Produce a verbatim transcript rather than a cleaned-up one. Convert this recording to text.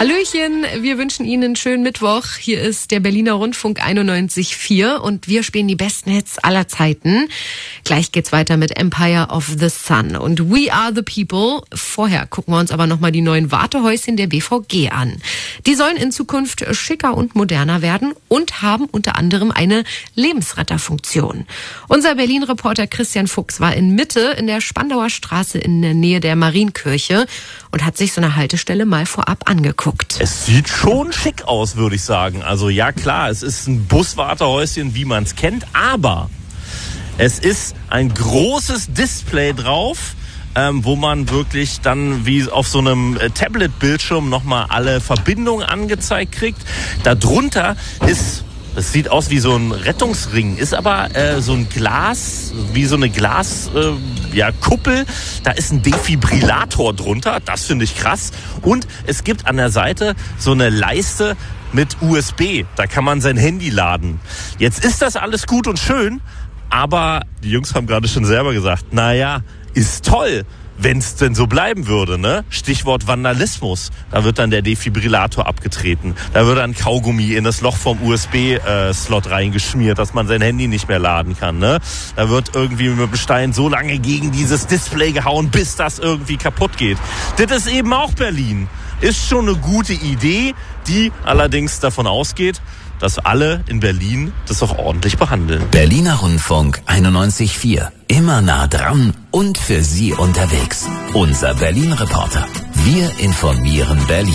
Hallöchen, wir wünschen Ihnen einen schönen Mittwoch. Hier ist der Berliner Rundfunk einundneunzig Komma vier und wir spielen die besten Hits aller Zeiten. Gleich geht's weiter mit Empire of the Sun und We Are the People. Vorher gucken wir uns aber nochmal die neuen Wartehäuschen der B V G an. Die sollen in Zukunft schicker und moderner werden und haben unter anderem eine Lebensretterfunktion. Unser Berlin-Reporter Christian Fuchs war in Mitte in der Spandauer Straße in der Nähe der Marienkirche und hat sich so eine Haltestelle mal vorab angeguckt. Es sieht schon schick aus, würde ich sagen. Also ja klar, es ist ein Buswartehäuschen, wie man es kennt, aber es ist ein großes Display drauf, ähm, wo man wirklich dann wie auf so einem äh, Tablet-Bildschirm nochmal alle Verbindungen angezeigt kriegt. Darunter ist... Das sieht aus wie so ein Rettungsring, ist aber äh, so ein Glas, wie so eine Glaskuppel. Äh, ja, Kuppel. Da ist ein Defibrillator drunter, das finde ich krass. Und es gibt an der Seite so eine Leiste mit U S B, da kann man sein Handy laden. Jetzt ist das alles gut und schön, aber die Jungs haben gerade schon selber gesagt, naja, ist toll. Wenn es denn so bleiben würde, ne? Stichwort Vandalismus. Da wird dann der Defibrillator abgetreten. Da wird dann Kaugummi in das Loch vom U S B-Slot reingeschmiert, dass man sein Handy nicht mehr laden kann, ne? Da wird irgendwie mit dem Stein so lange gegen dieses Display gehauen, bis das irgendwie kaputt geht. Das ist eben auch Berlin. Ist schon eine gute Idee, die allerdings davon ausgeht, dass alle in Berlin das auch ordentlich behandeln. Berliner Rundfunk einundneunzig Komma vier. Immer nah dran und für Sie unterwegs. Unser Berlin-Reporter. Wir informieren Berlin.